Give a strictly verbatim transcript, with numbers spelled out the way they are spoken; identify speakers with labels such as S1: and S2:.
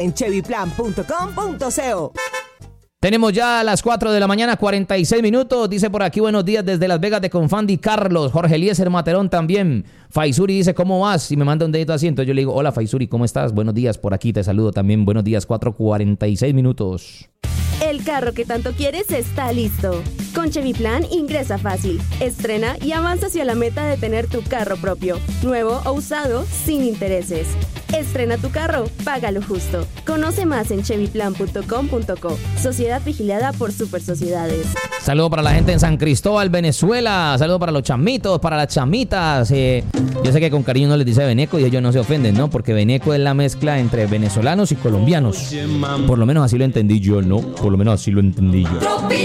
S1: en chevyplan punto com punto co.
S2: Tenemos ya a las cuatro de la mañana, cuarenta y seis minutos. Dice por aquí, buenos días desde Las Vegas de Confandi, Carlos. Jorge Eliezer Materón también. Faisuri dice, ¿cómo vas? Y me manda un dedito así. Entonces yo le digo, hola Faisuri, ¿cómo estás? Buenos días, por aquí te saludo también. Buenos días, cuatro cuarenta y seis minutos.
S3: El carro que tanto quieres está listo. Con Chevyplan ingresa fácil, estrena y avanza hacia la meta de tener tu carro propio, nuevo o usado, sin intereses. Estrena tu carro, págalo justo. Conoce más en chevyplan punto com punto co. Sociedad vigilada por Super Sociedades.
S2: Saludo para la gente en San Cristóbal, Venezuela. Saludo para los chamitos, para las chamitas. Eh, yo sé que con cariño no les dice veneco y ellos no se ofenden, ¿no? Porque veneco es la mezcla entre venezolanos y colombianos. Por lo menos así lo entendí yo, ¿no? Por lo menos así lo entendí yo.